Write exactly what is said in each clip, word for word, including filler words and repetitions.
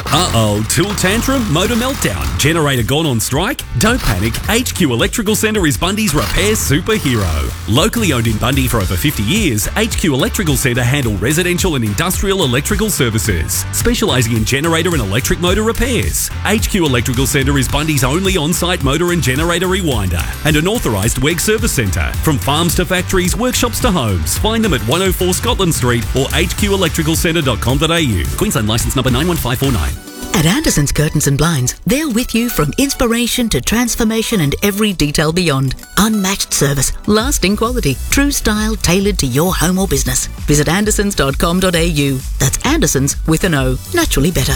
Uh-oh, tool tantrum, motor meltdown, generator gone on strike? Don't panic, H Q Electrical Centre is Bundy's repair superhero. Locally owned in Bundy for over fifty years, H Q Electrical Centre handle residential and industrial electrical services, specialising in generator and electric motor repairs. H Q Electrical Centre is Bundy's only on-site motor and generator rewinder and an authorised W E G service centre. From farms to factories, workshops to homes, find them at one oh four Scotland Street or h q electrical centre dot com dot a u. Queensland licence number nine one five four nine. At Anderson's Curtains and Blinds, they're with you from inspiration to transformation and every detail beyond. Unmatched service, lasting quality, true style tailored to your home or business. Visit andersons dot com dot a u. That's Andersons with an O. Naturally better.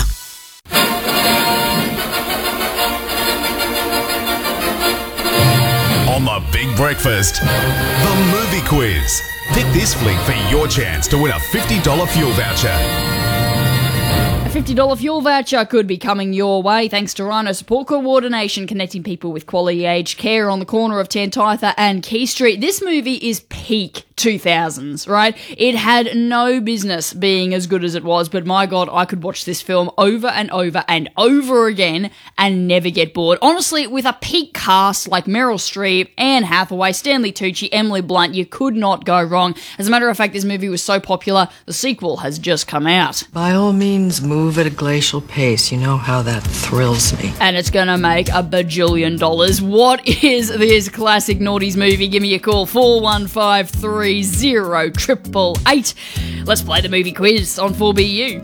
On the Big Breakfast, the movie quiz. Pick this flick for your chance to win a fifty dollars fuel voucher. A fifty dollars fuel voucher could be coming your way thanks to Rhino Support Coordination, connecting people with quality aged care on the corner of Tantitha and Key Street. This movie is peak two thousands, right? It had no business being as good as it was, but my God, I could watch this film over and over and over again and never get bored. Honestly, with a peak cast like Meryl Streep, Anne Hathaway, Stanley Tucci, Emily Blunt, you could not go wrong. As a matter of fact, this movie was so popular, the sequel has just come out. By all means, move at a glacial pace. You know how that thrills me. And it's gonna make a bajillion dollars. What is this classic noughties movie? Give me a call, four one five three zero eight eight eight. Let's play the movie quiz on four B U.